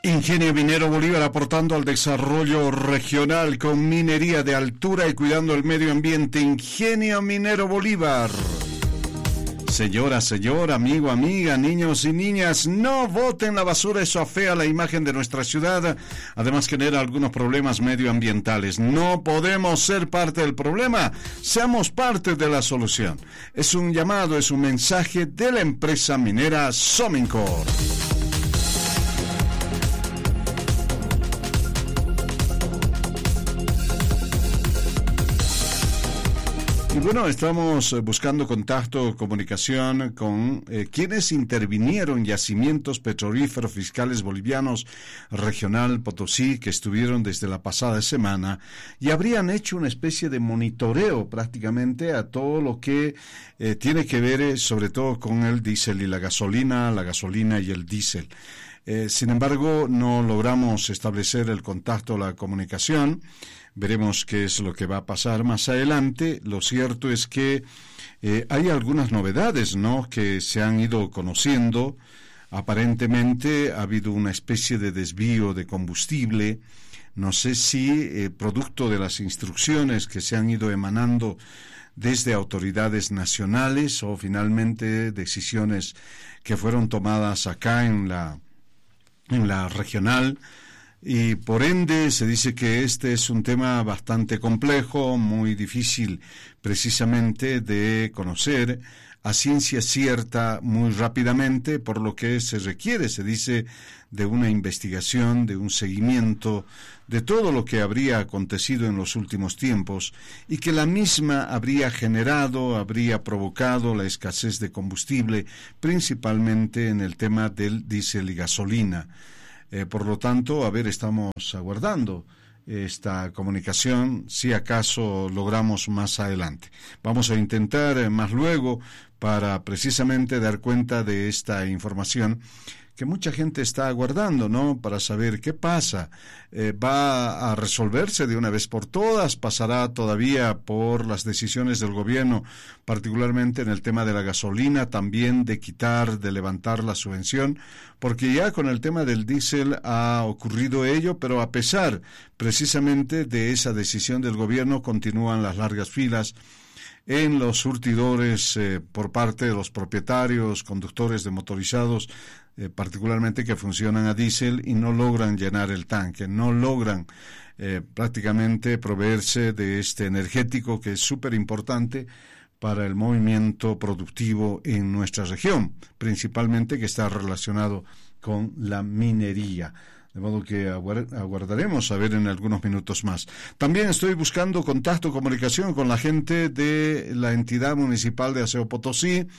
Ingenio Minero Bolívar aportando al desarrollo regional con minería de altura y cuidando el medio ambiente. Ingenio Minero Bolívar. Señora, señor, amigo, amiga, niños y niñas, no boten la basura, eso afea la imagen de nuestra ciudad, además genera algunos problemas medioambientales. No podemos ser parte del problema, seamos parte de la solución. Es un llamado, es un mensaje de la empresa minera Somincor. Y bueno, estamos buscando contacto, comunicación con quienes intervinieron yacimientos petrolíferos fiscales bolivianos regional Potosí que estuvieron desde la pasada semana y habrían hecho una especie de monitoreo prácticamente a todo lo que tiene que ver sobre todo con el diésel y la gasolina y el diésel. Sin embargo, no logramos establecer el contacto, la comunicación. Veremos qué es lo que va a pasar más adelante. Lo cierto es que hay algunas novedades, ¿no?, que se han ido conociendo. Aparentemente ha habido una especie de desvío de combustible. No sé si producto de las instrucciones que se han ido emanando desde autoridades nacionales o finalmente decisiones que fueron tomadas acá en la regional. Y por ende se dice que este es un tema bastante complejo, muy difícil precisamente de conocer a ciencia cierta muy rápidamente, por lo que se requiere, se dice, de una investigación, de un seguimiento de todo lo que habría acontecido en los últimos tiempos y que la misma habría provocado la escasez de combustible, principalmente en el tema del diésel y gasolina. Por lo tanto, estamos aguardando esta comunicación, si acaso logramos más adelante. Vamos a intentar más luego para precisamente dar cuenta de esta información que mucha gente está aguardando, ¿no?, para saber qué pasa. ¿Va a resolverse de una vez por todas? ¿Pasará todavía por las decisiones del gobierno, particularmente en el tema de la gasolina, también de levantar la subvención? Porque ya con el tema del diésel ha ocurrido ello, pero a pesar precisamente de esa decisión del gobierno, continúan las largas filas en los surtidores por parte de los propietarios, conductores de motorizados, particularmente que funcionan a diésel y no logran llenar el tanque, no logran prácticamente proveerse de este energético que es súper importante para el movimiento productivo en nuestra región, principalmente que está relacionado con la minería. De modo que aguardaremos a ver en algunos minutos más. También estoy buscando contacto, comunicación con la gente de la entidad municipal de Aseo Potosí,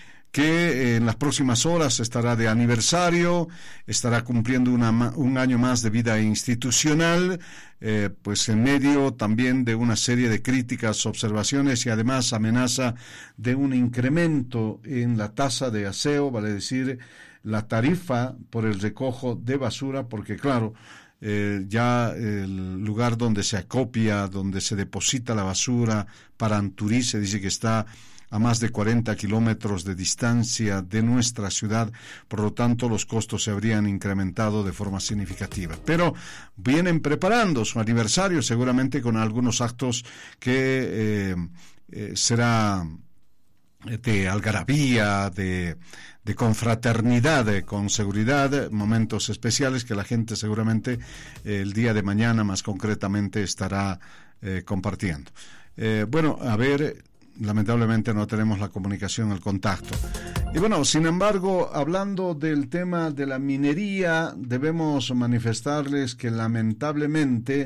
que en las próximas horas estará de aniversario, estará cumpliendo un año más de vida institucional, pues en medio también de una serie de críticas, observaciones y además amenaza de un incremento en la tasa de aseo, vale decir, la tarifa por el recojo de basura, porque claro, ya el lugar donde se acopia, donde se deposita la basura, Paranturí, se dice que está a más de 40 kilómetros de distancia de nuestra ciudad, por lo tanto los costos se habrían incrementado de forma significativa. Pero vienen preparando su aniversario seguramente con algunos actos que será de algarabía, de confraternidad, con seguridad, momentos especiales que la gente seguramente el día de mañana más concretamente estará compartiendo. Lamentablemente no tenemos la comunicación, el contacto. Y bueno, sin embargo, hablando del tema de la minería, debemos manifestarles que lamentablemente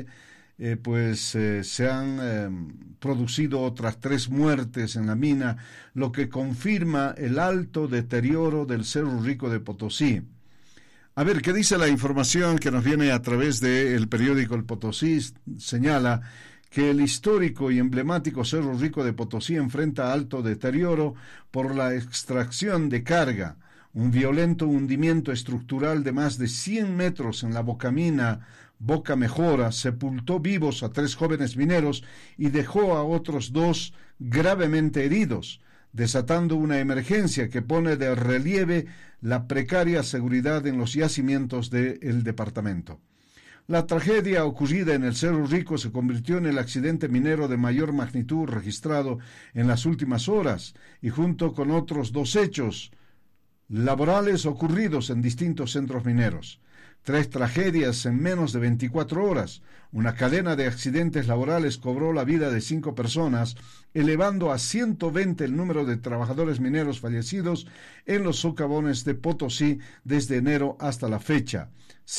se han producido otras 3 muertes en la mina, lo que confirma el alto deterioro del Cerro Rico de Potosí. A ver, ¿qué dice la información que nos viene a través del periódico El Potosí? Señala que el histórico y emblemático Cerro Rico de Potosí enfrenta alto deterioro por la extracción de carga, un violento hundimiento estructural de más de 100 metros en la bocamina Boca Mejora sepultó vivos a 3 jóvenes mineros y dejó a otros 2 gravemente heridos. desatando una emergencia que pone de relieve la precaria seguridad en los yacimientos del departamento. La tragedia ocurrida en el Cerro Rico se convirtió en el accidente minero de mayor magnitud registrado en las últimas horas y junto con otros 2 hechos laborales ocurridos en distintos centros mineros. 3 tragedias en menos de 24 horas. Una cadena de accidentes laborales cobró la vida de 5 personas, elevando a 120 el número de trabajadores mineros fallecidos en los socavones de Potosí desde enero hasta la fecha.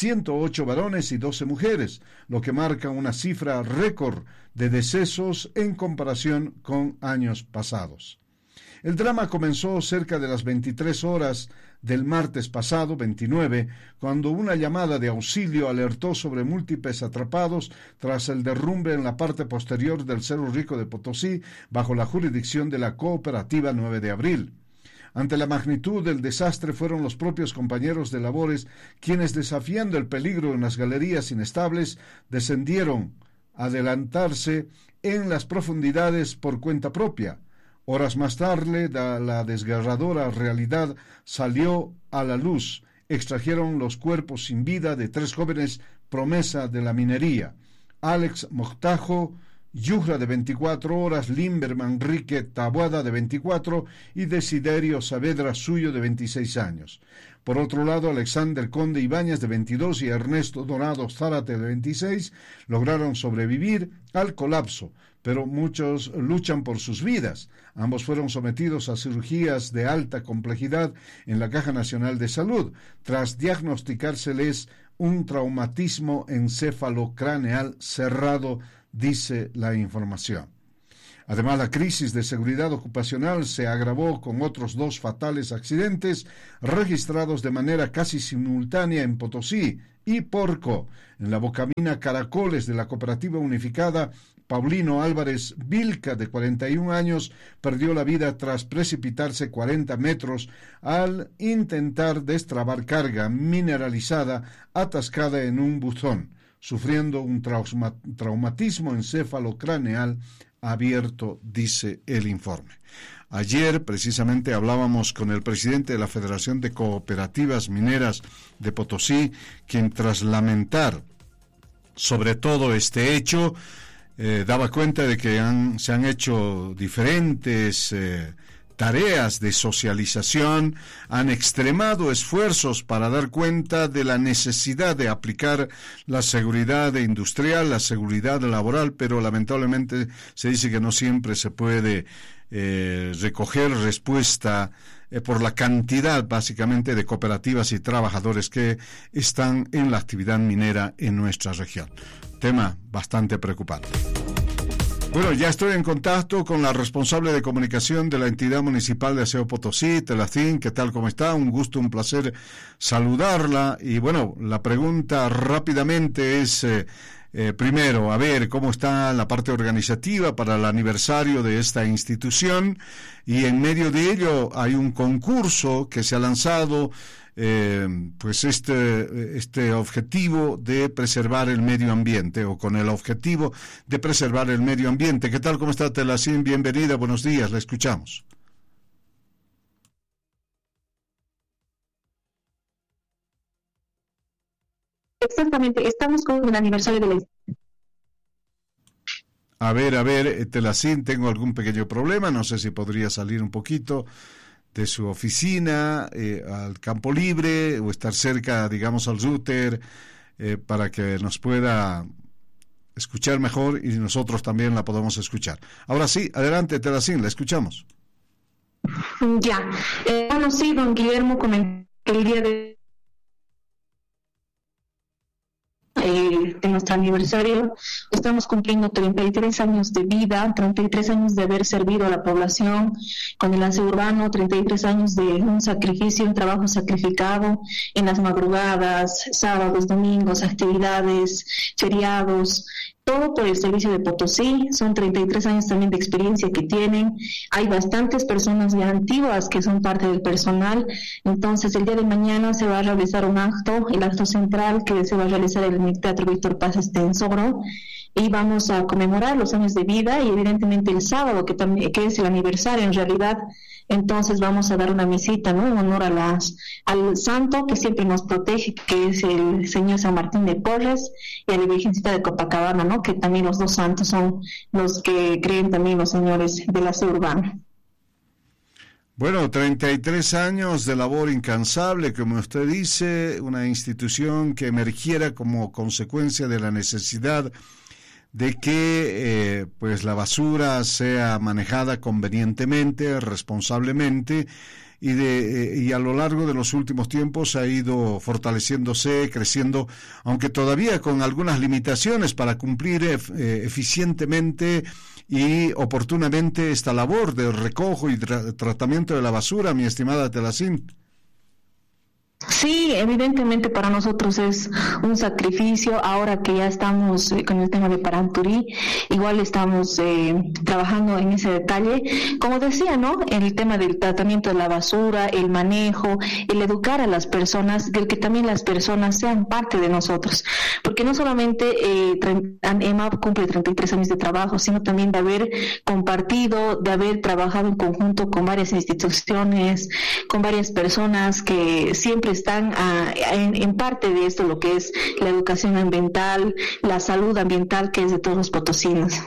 108 varones y 12 mujeres, lo que marca una cifra récord de decesos en comparación con años pasados. El drama comenzó cerca de las 23 horas del martes pasado, 29, cuando una llamada de auxilio alertó sobre múltiples atrapados tras el derrumbe en la parte posterior del Cerro Rico de Potosí, bajo la jurisdicción de la Cooperativa 9 de Abril. Ante la magnitud del desastre fueron los propios compañeros de labores quienes, desafiando el peligro en las galerías inestables, descendieron a adelantarse en las profundidades por cuenta propia. Horas más tarde, la desgarradora realidad salió a la luz. Extrajeron los cuerpos sin vida de 3 jóvenes promesa de la minería: Alex Moctajo Yujra, de 24 horas, Limber Manrique Taboada, de 24, y Desiderio Saavedra Suyo, de 26 años. Por otro lado, Alexander Conde Ibáñez, de 22, y Ernesto Dorado Zárate, de 26, lograron sobrevivir al colapso, pero muchos luchan por sus vidas. Ambos fueron sometidos a cirugías de alta complejidad en la Caja Nacional de Salud, tras diagnosticárseles un traumatismo encéfalo-craneal cerrado, dice la información. Además, la crisis de seguridad ocupacional se agravó con otros 2 fatales accidentes registrados de manera casi simultánea en Potosí y Porco. En la bocamina Caracoles de la Cooperativa Unificada, Paulino Álvarez Vilca, de 41 años, perdió la vida tras precipitarse 40 metros al intentar destrabar carga mineralizada atascada en un buzón, sufriendo un traumatismo encéfalo-craneal abierto, dice el informe. Ayer precisamente hablábamos con el presidente de la Federación de Cooperativas Mineras de Potosí, quien, tras lamentar sobre todo este hecho, daba cuenta de que se han hecho diferentes tareas de socialización, han extremado esfuerzos para dar cuenta de la necesidad de aplicar la seguridad industrial, la seguridad laboral, pero lamentablemente se dice que no siempre se puede recoger respuesta por la cantidad, básicamente, de cooperativas y trabajadores que están en la actividad minera en nuestra región. Tema bastante preocupante. Bueno, ya estoy en contacto con la responsable de comunicación de la entidad municipal de Aseo Potosí, Telacín. ¿Qué tal? ¿Cómo está? Un gusto, un placer saludarla. Y bueno, la pregunta rápidamente es, primero, a ver cómo está la parte organizativa para el aniversario de esta institución, y en medio de ello hay un concurso que se ha lanzado, pues este objetivo de preservar el medio ambiente, o con el objetivo de preservar el medio ambiente. ¿Qué tal? ¿Cómo está, Telacín? Bienvenida, buenos días, la escuchamos. Exactamente, estamos con el aniversario de la... A ver, Telacín, tengo algún pequeño problema, no sé si podría salir un poquito de su oficina al campo libre, o estar cerca, digamos, al router, para que nos pueda escuchar mejor y nosotros también la podamos escuchar. Ahora sí, adelante, Telacín, la escuchamos. Ya, bueno, sí, don Guillermo comentó que el día de nuestro aniversario estamos cumpliendo 33 años de vida, 33 años de haber servido a la población con el aseo urbano, 33 años de un sacrificio, un trabajo sacrificado en las madrugadas, sábados, domingos, actividades, feriados, todo por el servicio de Potosí. Son 33 años también de experiencia que tienen. Hay bastantes personas ya antiguas que son parte del personal. Entonces, el día de mañana se va a realizar un acto, el acto central que se va a realizar en el Teatro Víctor Paz en Sogro. y vamos a conmemorar los años de vida, y evidentemente el sábado, que es el aniversario en realidad, entonces vamos a dar una misita, ¿no?, en honor al santo que siempre nos protege, que es el señor San Martín de Porres, y a la Virgencita de Copacabana, ¿no?, que también los dos santos son los que creen también los señores del aseo urbano. Bueno, 33 años de labor incansable, como usted dice, una institución que emergiera como consecuencia de la necesidad de que pues la basura sea manejada convenientemente, responsablemente, y a lo largo de los últimos tiempos ha ido fortaleciéndose, creciendo, aunque todavía con algunas limitaciones para cumplir eficientemente y oportunamente esta labor de recojo y tratamiento de la basura, mi estimada Telacín. Sí, evidentemente para nosotros es un sacrificio. Ahora que ya estamos con el tema de Paranturí, igual estamos trabajando en ese detalle. Como decía, ¿no?, el tema del tratamiento de la basura, el manejo, el educar a las personas, del que también las personas sean parte de nosotros. Porque no solamente EMAP cumple 33 años de trabajo, sino también de haber compartido, de haber trabajado en conjunto con varias instituciones, con varias personas que siempre están en parte de esto, lo que es la educación ambiental, la salud ambiental, que es de todos los potosinos.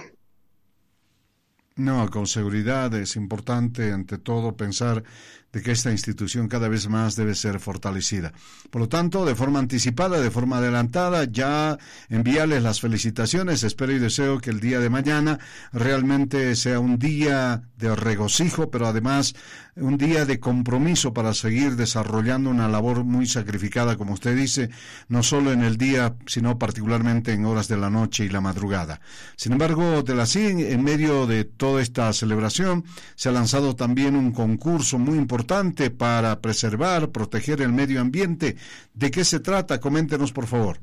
No, con seguridad es importante, ante todo, pensar de que esta institución cada vez más debe ser fortalecida. Por lo tanto, de forma anticipada, de forma adelantada, ya enviarles las felicitaciones. Espero y deseo que el día de mañana realmente sea un día de regocijo, pero además un día de compromiso para seguir desarrollando una labor muy sacrificada, como usted dice, no solo en el día, sino particularmente en horas de la noche y la madrugada. Sin embargo, Telacín, en medio de toda esta celebración, se ha lanzado también un concurso muy importante para preservar, proteger el medio ambiente. ¿De qué se trata? Coméntenos, por favor.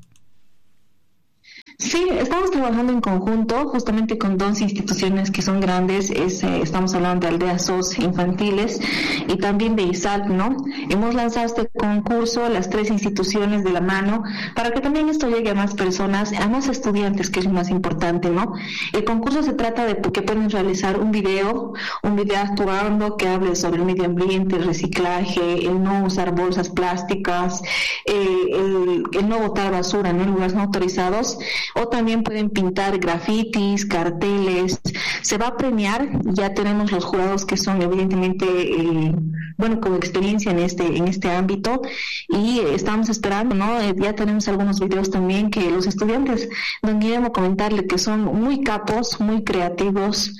Sí, estamos trabajando en conjunto justamente con dos instituciones que son grandes, estamos hablando de Aldeas SOS infantiles y también de ISALP, ¿no? Hemos lanzado este concurso, las tres instituciones de la mano, para que también esto llegue a más personas, a más estudiantes, que es lo más importante, ¿no? El concurso se trata de que pueden realizar un video actuando que hable sobre el medio ambiente, el reciclaje, el no usar bolsas plásticas, el no botar basura, ¿no?, en lugares no autorizados. O también pueden pintar grafitis, carteles. Se va a premiar, ya tenemos los jurados que son evidentemente con experiencia en este ámbito, y estamos esperando, ¿no? Ya tenemos algunos videos también que los estudiantes, don Guillermo, comentarle que son muy capos, muy creativos,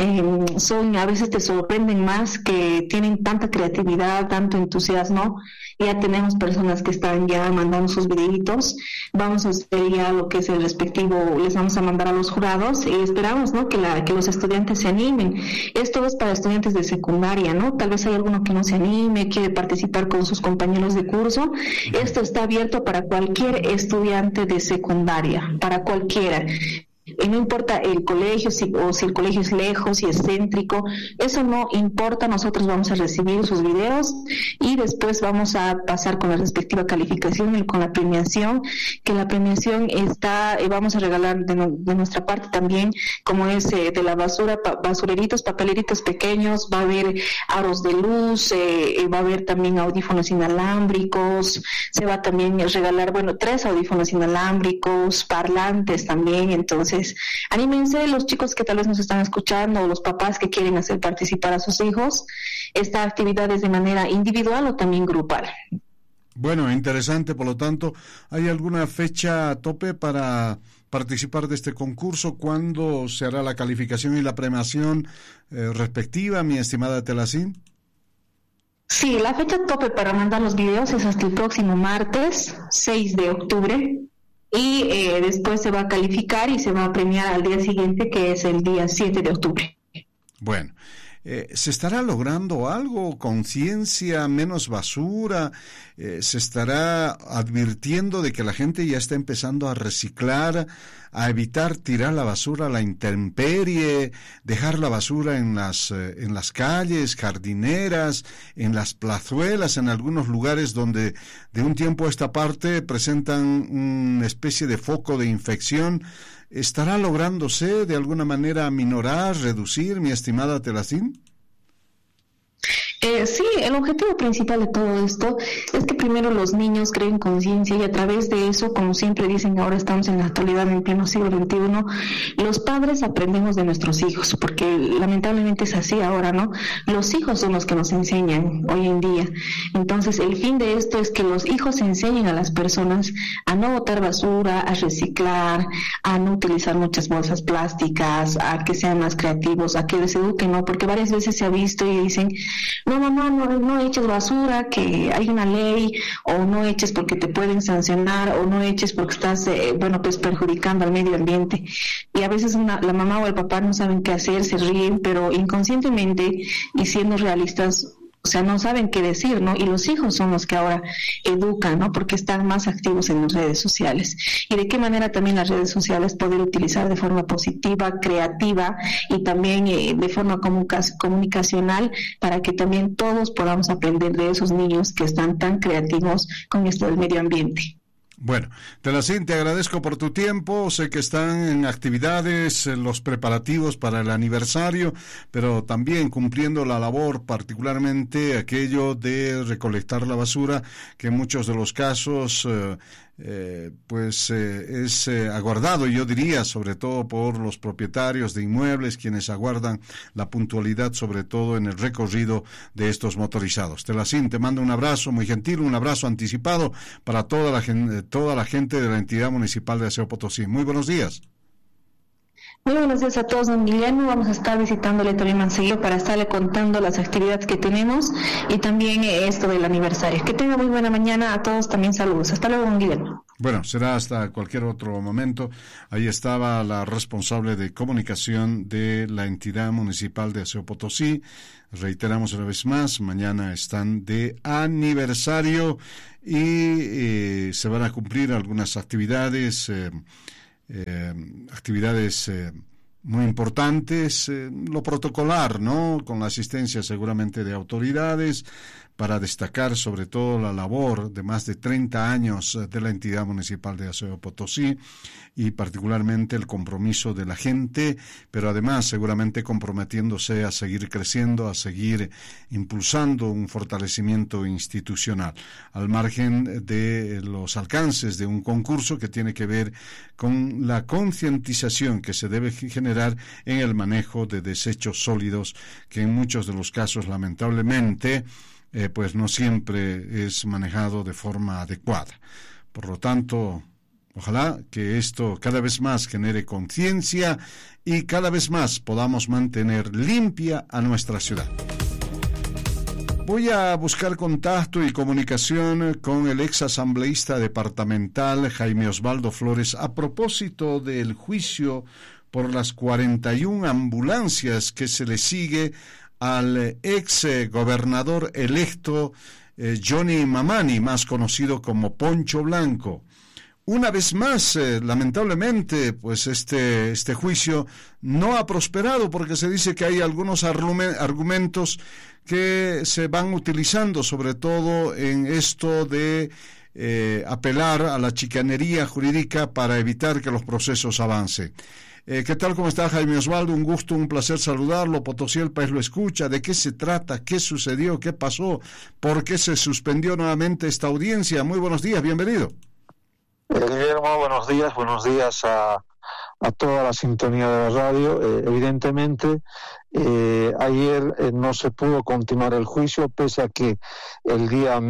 a veces te sorprenden más, que tienen tanta creatividad, tanto entusiasmo. Ya tenemos personas que están ya mandando sus videitos. Vamos a hacer ya lo que es el respectivo, les vamos a mandar a los jurados, y esperamos, ¿no?, que los estudiantes se animen. Esto es para estudiantes de secundaria, ¿no? Tal vez hay alguno que no se anime, quiere participar con sus compañeros de curso. Esto está abierto para cualquier estudiante de secundaria, para cualquiera. Y no importa el colegio, si el colegio es lejos, si es céntrico, eso no importa. Nosotros vamos a recibir sus videos y después vamos a pasar con la respectiva calificación y con la premiación, que la premiación vamos a regalar de nuestra parte también, como es de la basura, basureritos, papeleritos pequeños, va a haber aros de luz, va a haber también audífonos inalámbricos, se va también a regalar, 3 audífonos inalámbricos, parlantes también. Entonces, anímense los chicos que tal vez nos están escuchando, o los papás que quieren hacer participar a sus hijos. Esta actividad es de manera individual o también grupal. Bueno, interesante. Por lo tanto, ¿hay alguna fecha tope para participar de este concurso? ¿Cuándo se hará la calificación y la premiación respectiva, mi estimada Telacín? Sí, la fecha tope para mandar los videos es hasta el próximo martes 6 de octubre. Y después se va a calificar y se va a premiar al día siguiente, que es el día 7 de octubre. Bueno, ¿se estará logrando algo? ¿Conciencia? ¿Menos basura? se estará advirtiendo de que la gente ya está empezando a reciclar, a evitar tirar la basura a la intemperie, dejar la basura en las calles, jardineras, en las plazuelas, en algunos lugares donde de un tiempo a esta parte presentan una especie de foco de infección. ¿Estará lográndose de alguna manera aminorar, reducir, mi estimada Telacín? Sí, el objetivo principal de todo esto es que primero los niños creen conciencia y a través de eso, como siempre dicen, ahora estamos en la actualidad, en pleno siglo XXI, los padres aprendemos de nuestros hijos, porque lamentablemente es así ahora, ¿no? Los hijos son los que nos enseñan hoy en día. Entonces, el fin de esto es que los hijos enseñen a las personas a no botar basura, a reciclar, a no utilizar muchas bolsas plásticas, a que sean más creativos, a que les eduquen, ¿no? Porque varias veces se ha visto y dicen, no, mamá, no eches basura, que hay una ley, o no eches porque te pueden sancionar, o no eches porque estás, pues perjudicando al medio ambiente. Y a veces la mamá o el papá no saben qué hacer, se ríen, pero inconscientemente y siendo realistas, o sea, no saben qué decir, ¿no? Y los hijos son los que ahora educan, ¿no? Porque están más activos en las redes sociales. Y de qué manera también las redes sociales poder utilizar de forma positiva, creativa y también de forma comunicacional para que también todos podamos aprender de esos niños que están tan creativos con esto del medio ambiente. Bueno, Telacín, te agradezco por tu tiempo. Sé que están en actividades, los preparativos para el aniversario, pero también cumpliendo la labor, particularmente aquello de recolectar la basura, que en muchos de los casos es aguardado, yo diría, sobre todo por los propietarios de inmuebles, quienes aguardan la puntualidad, sobre todo en el recorrido de estos motorizados. Telacín, te mando un abrazo muy gentil, un abrazo anticipado para toda la gente de la entidad municipal de Aseo Potosí. Muy buenos días. Muy buenos días a todos, don Guillermo. Vamos a estar visitándole también más seguido para estarle contando las actividades que tenemos y también esto del aniversario. Que tenga muy buena mañana a todos, también saludos. Hasta luego, don Guillermo. Bueno, será hasta cualquier otro momento. Ahí estaba la responsable de comunicación de la entidad municipal de Aseo Potosí. Reiteramos una vez más, mañana están de aniversario y se van a cumplir algunas actividades muy importantes, lo protocolar, ¿no? Con la asistencia seguramente de autoridades, para destacar sobre todo la labor de más de 30 años de la entidad municipal de Aseo Potosí y particularmente el compromiso de la gente, pero además seguramente comprometiéndose a seguir creciendo, a seguir impulsando un fortalecimiento institucional, al margen de los alcances de un concurso que tiene que ver con la concientización que se debe generar en el manejo de desechos sólidos, que en muchos de los casos lamentablemente pues no siempre es manejado de forma adecuada. Por lo tanto, ojalá que esto cada vez más genere conciencia y cada vez más podamos mantener limpia a nuestra ciudad. Voy a buscar contacto y comunicación con el ex asambleísta departamental Jaime Osvaldo Flores a propósito del juicio por las 41 ambulancias que se le sigue al ex gobernador electo Johnny Mamani, más conocido como Poncho Blanco. Una vez más, lamentablemente, pues este juicio no ha prosperado porque se dice que hay algunos argumentos que se van utilizando, sobre todo en esto de apelar a la chicanería jurídica para evitar que los procesos avancen. ¿Qué tal? ¿Cómo está, Jaime Osvaldo? Un gusto, un placer saludarlo. Potosí, el país lo escucha. ¿De qué se trata? ¿Qué sucedió? ¿Qué pasó? ¿Por qué se suspendió nuevamente esta audiencia? Muy buenos días, bienvenido. Guillermo, buenos días a toda la sintonía de la radio. Evidentemente, ayer no se pudo continuar el juicio, pese a que el día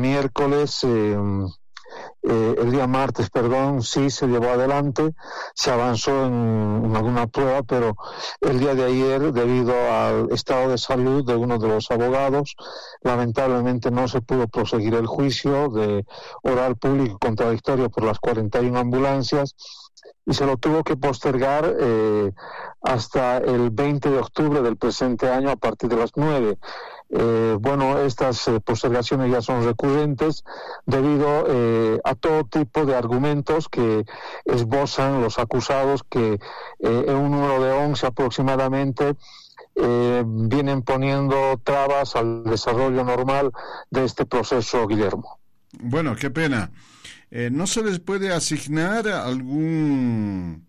martes, sí se llevó adelante, se avanzó en alguna prueba, pero el día de ayer, debido al estado de salud de uno de los abogados, lamentablemente no se pudo proseguir el juicio de oral público contradictorio por las 41 ambulancias y se lo tuvo que postergar hasta el 20 de octubre del presente año a partir de las 9. bueno, estas postergaciones ya son recurrentes debido a todo tipo de argumentos que esbozan los acusados, que en un número de 11 aproximadamente vienen poniendo trabas al desarrollo normal de este proceso, Guillermo. Bueno, qué pena. ¿No se les puede asignar algún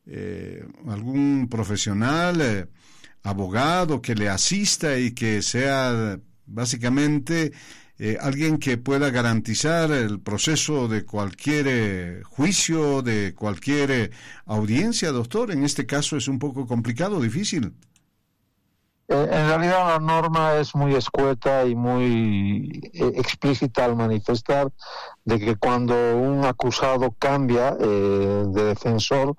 profesional, abogado que le asista y que sea básicamente alguien que pueda garantizar el proceso de cualquier juicio, de cualquier audiencia, doctor? En este caso es un poco complicado, difícil. En realidad la norma es muy escueta y muy explícita al manifestar de que cuando un acusado cambia de defensor,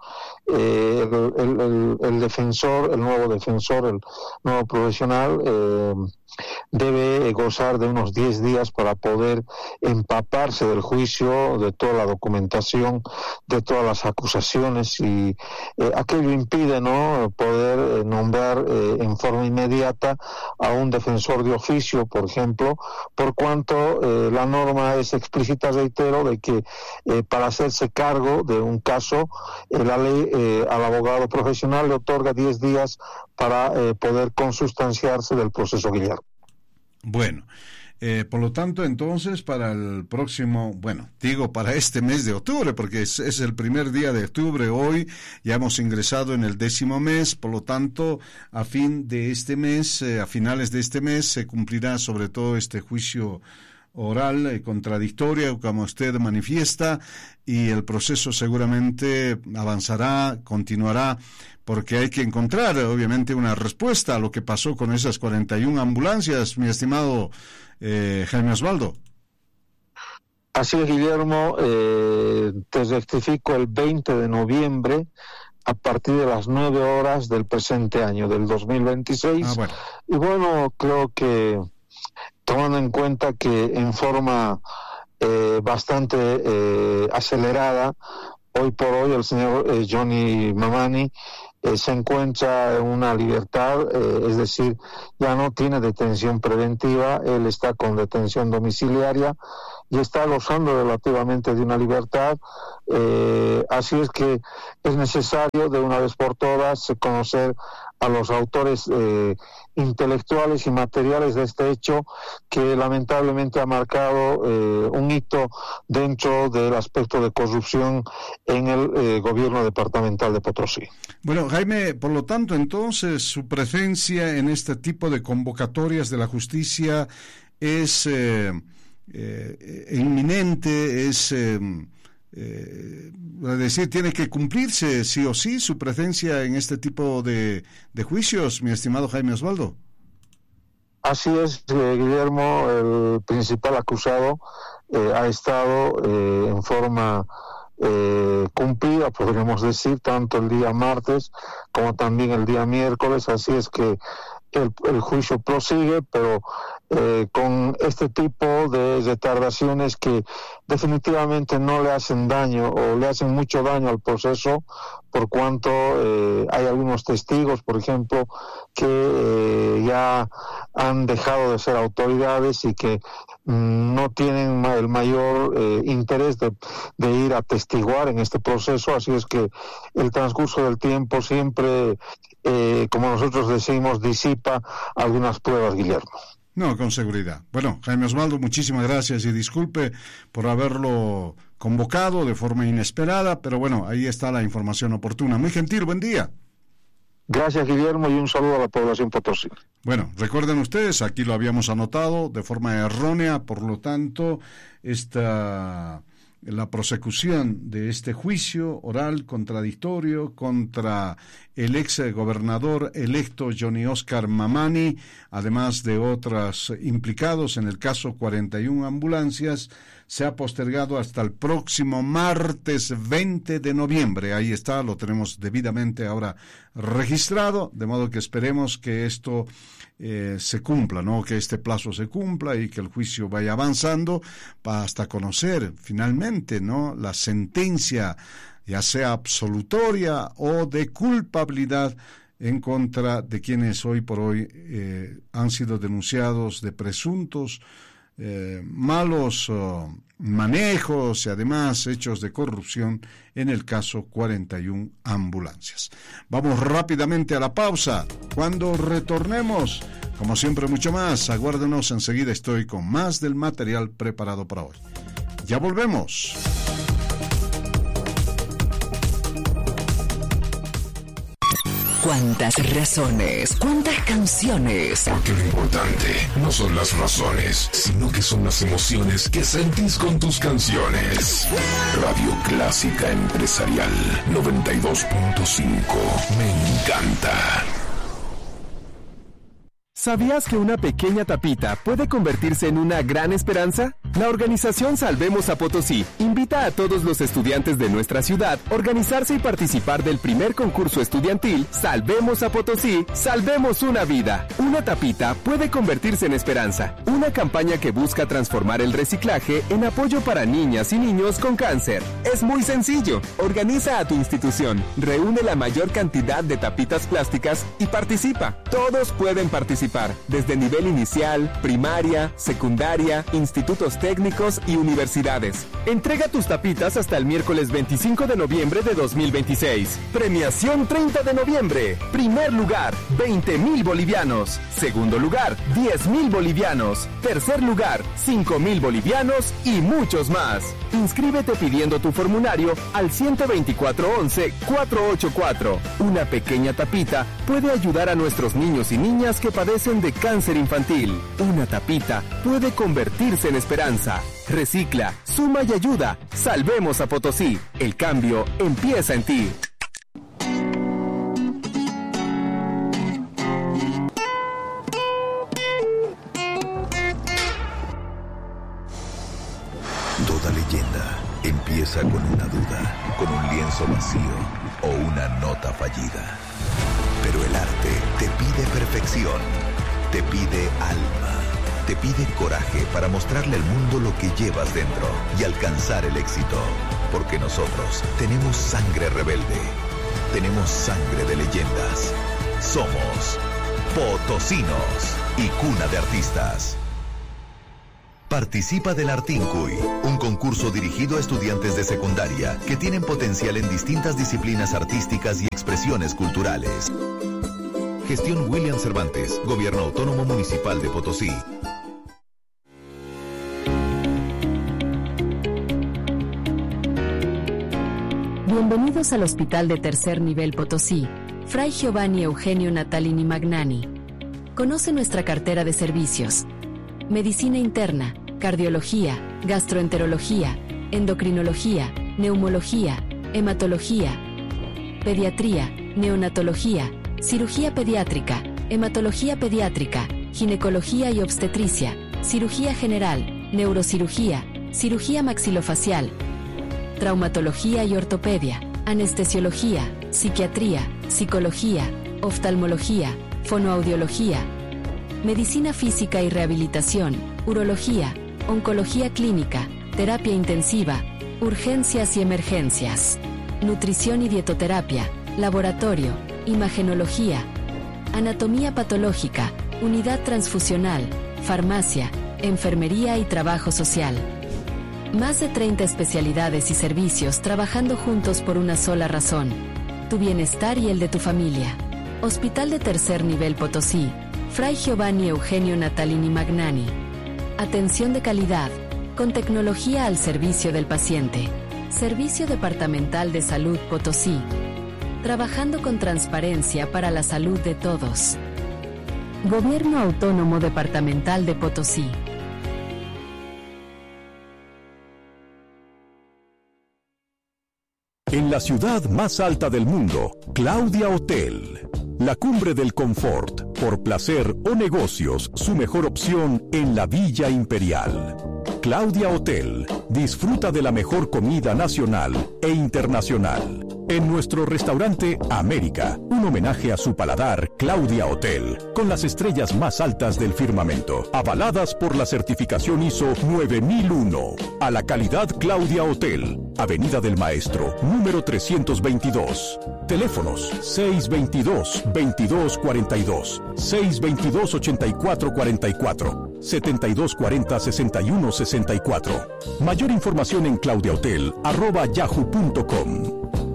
el defensor, el nuevo defensor, el nuevo profesional, debe gozar de unos 10 días para poder empaparse del juicio, de toda la documentación, de todas las acusaciones, y aquello impide, ¿no?, poder nombrar en forma inmediata a un defensor de oficio, por ejemplo, por cuanto la norma es explícita, reitero, de que para hacerse cargo de un caso, la ley al abogado profesional le otorga 10 días para poder consustanciarse del proceso, Guillermo. Bueno, por lo tanto, entonces, para el próximo, para este mes de octubre, porque es el primer día de octubre hoy, ya hemos ingresado en el 10º mes, por lo tanto, a fin de este mes, a finales de este mes, se cumplirá sobre todo este juicio oral contradictorio, como usted manifiesta, y el proceso seguramente avanzará, continuará, porque hay que encontrar, obviamente, una respuesta a lo que pasó con esas 41 ambulancias, mi estimado Jaime Osvaldo. Así es, Guillermo, te rectifico, el 20 de noviembre, a partir de las 9 horas del presente año, del 2026. Bueno. Y bueno, creo que tomando en cuenta que en forma bastante acelerada, hoy por hoy el señor Johnny Mamani se encuentra en una libertad, es decir, ya no tiene detención preventiva, él está con detención domiciliaria y está gozando relativamente de una libertad, así es que es necesario de una vez por todas conocer a los autores intelectuales y materiales de este hecho, que lamentablemente ha marcado un hito dentro del aspecto de corrupción en el gobierno departamental de Potosí. Bueno, Jaime, por lo tanto, entonces, su presencia en este tipo de convocatorias de la justicia es inminente, es decir, tiene que cumplirse sí o sí su presencia en este tipo de juicios, mi estimado Jaime Osvaldo. Así es, Guillermo, el principal acusado ha estado en forma cumplida, podríamos decir, tanto el día martes como también el día miércoles, así es que el juicio prosigue, pero con este tipo de retardaciones que definitivamente no le hacen daño o le hacen mucho daño al proceso, por cuanto hay algunos testigos, por ejemplo, que ya han dejado de ser autoridades y que no tienen el mayor interés de ir a testiguar en este proceso, así es que el transcurso del tiempo siempre, como nosotros decimos, disipa algunas pruebas, Guillermo. No, con seguridad. Bueno, Jaime Osvaldo, muchísimas gracias y disculpe por haberlo convocado de forma inesperada, pero bueno, ahí está la información oportuna. Muy gentil, buen día. Gracias, Guillermo, y un saludo a la población potosí. Bueno, recuerden ustedes, aquí lo habíamos anotado de forma errónea, por lo tanto, la prosecución de este juicio oral contradictorio contra el ex gobernador electo Johnny Oscar Mamani, además de otros implicados en el caso 41 ambulancias, se ha postergado hasta el próximo martes 20 de noviembre. Ahí está, lo tenemos debidamente ahora registrado, de modo que esperemos que esto se cumpla, ¿no? Que este plazo se cumpla y que el juicio vaya avanzando hasta conocer finalmente, ¿no?, la sentencia, ya sea absolutoria o de culpabilidad en contra de quienes hoy por hoy han sido denunciados de presuntos malos manejos y además hechos de corrupción en el caso 41 ambulancias. Vamos rápidamente a la pausa. Cuando retornemos, como siempre, mucho más. Aguárdenos, enseguida estoy con más del material preparado para hoy. Ya volvemos. ¿Cuántas razones? ¿Cuántas canciones? Porque lo importante no son las razones, sino que son las emociones que sentís con tus canciones. Radio Clásica Empresarial 92.5. Me encanta. ¿Sabías que una pequeña tapita puede convertirse en una gran esperanza? La organización Salvemos a Potosí invita a todos los estudiantes de nuestra ciudad a organizarse y participar del primer concurso estudiantil Salvemos a Potosí, Salvemos una vida. Una tapita puede convertirse en esperanza. Una campaña que busca transformar el reciclaje en apoyo para niñas y niños con cáncer. Es muy sencillo. Organiza a tu institución, reúne la mayor cantidad de tapitas plásticas y participa. Todos pueden participar, desde nivel inicial, primaria, secundaria, institutos técnicos y universidades. Entrega tus tapitas hasta el miércoles 25 de noviembre de 2026. Premiación 30 de noviembre. Primer lugar, 20,000 bolivianos. Segundo lugar, 10,000 bolivianos. Tercer lugar, 5,000 bolivianos y muchos más. Inscríbete pidiendo tu formulario al 124-11-484. Una pequeña tapita puede ayudar a nuestros niños y niñas que padecen de cáncer infantil. Una tapita puede convertirse en esperanza. Recicla, suma y ayuda. Salvemos a Potosí. El cambio empieza en ti. Toda leyenda empieza con una duda, con un lienzo vacío o una nota fallida. Pero el arte te pide perfección, te pide alma, te pide coraje para mostrarle al mundo lo que llevas dentro y alcanzar el éxito. Porque nosotros tenemos sangre rebelde, tenemos sangre de leyendas. Somos potosinos y cuna de artistas. Participa del Artincuy, un concurso dirigido a estudiantes de secundaria que tienen potencial en distintas disciplinas artísticas y expresiones culturales. Gestión William Cervantes, Gobierno Autónomo Municipal de Potosí. Bienvenidos al Hospital de Tercer Nivel Potosí, Fray Giovanni Eugenio Natalini Magnani. Conoce nuestra cartera de servicios: medicina interna, cardiología, gastroenterología, endocrinología, neumología, hematología, pediatría, neonatología, cirugía pediátrica, hematología pediátrica, ginecología y obstetricia, cirugía general, neurocirugía, cirugía maxilofacial, traumatología y ortopedia, anestesiología, psiquiatría, psicología, oftalmología, fonoaudiología, medicina física y rehabilitación, urología, oncología clínica, terapia intensiva, urgencias y emergencias, nutrición y dietoterapia, laboratorio, imagenología, anatomía patológica, unidad transfusional, farmacia, enfermería y trabajo social. Más de 30 especialidades y servicios trabajando juntos por una sola razón: tu bienestar y el de tu familia. Hospital de Tercer Nivel Potosí, Fray Giovanni Eugenio Natalini Magnani. Atención de calidad, con tecnología al servicio del paciente. Servicio Departamental de Salud Potosí. Trabajando con transparencia para la salud de todos. Gobierno Autónomo Departamental de Potosí. En la ciudad más alta del mundo, Claudia Hotel. La cumbre del confort, por placer o negocios, su mejor opción en la Villa Imperial. Claudia Hotel. Disfruta de la mejor comida nacional e internacional. En nuestro restaurante América, un homenaje a su paladar, Claudia Hotel, con las estrellas más altas del firmamento, avaladas por la certificación ISO 9001. A la calidad Claudia Hotel. Avenida del Maestro, número 322. Teléfonos 622-2242, 622-8444, 7240-6164. Mayor información en claudiahotel@yahoo.com.